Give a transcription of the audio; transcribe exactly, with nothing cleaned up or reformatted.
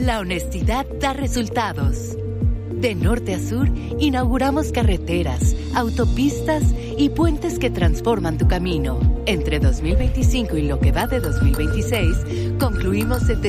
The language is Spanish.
La honestidad da resultados. De norte a sur, inauguramos carreteras, autopistas y puentes que transforman tu camino. Entre dos mil veinticinco y lo que va de dos mil veintiséis, concluimos